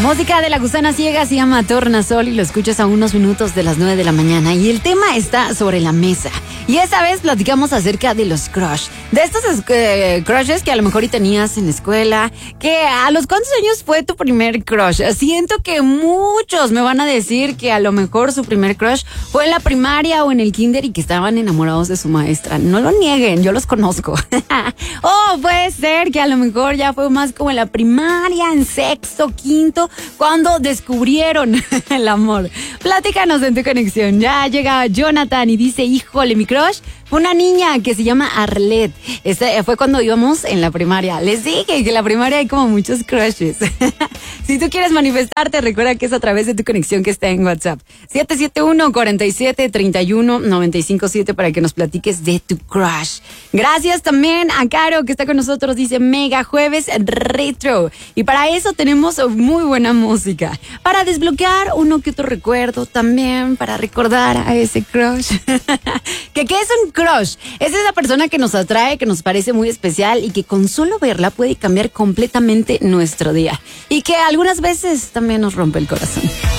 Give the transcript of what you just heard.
Música de La Gusana Ciega, se llama Tornasol y lo escuchas a unos minutos de las 9 de la mañana. Y el tema está sobre la mesa. Y esta vez platicamos acerca de los crush. De estos crushes que a lo mejor y tenías en la escuela. Que a los cuántos años fue tu primer crush. Siento que muchos me van a decir que a lo mejor su primer crush fue en la primaria o en el kinder y que estaban enamorados de su maestra. No lo nieguen, yo los conozco. O puede ser que a lo mejor ya fue más como en la primaria, en sexto, quinto, cuando descubrieron el amor. Platícanos en tu conexión. Ya llega Jonathan y dice, híjole, mi crush fue una niña que se llama Arlette. Fue cuando íbamos en la primaria. Les dije que en la primaria hay como muchos crushes. Si tú quieres manifestarte, recuerda que es a través de tu conexión que está en WhatsApp. 771-47-31-957 para que nos platiques de tu crush. Gracias también a Caro que está con nosotros. Dice Mega Jueves Retro. Y para eso tenemos muy buena música. Para desbloquear uno que otro recuerdo también. Para recordar a ese crush. ¿Qué es un crush? Es esa persona que nos atrae, que nos parece muy especial y que con solo verla puede cambiar completamente nuestro día. Y que algunas veces también nos rompe el corazón.